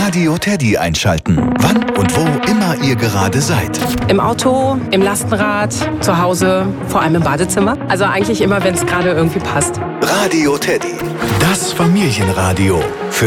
Radio Teddy einschalten. Wann und wo immer ihr gerade seid. Im Auto, im Lastenrad, zu Hause, vor allem im Badezimmer. Also eigentlich immer, wenn es gerade irgendwie passt. Radio Teddy. Das Familienradio.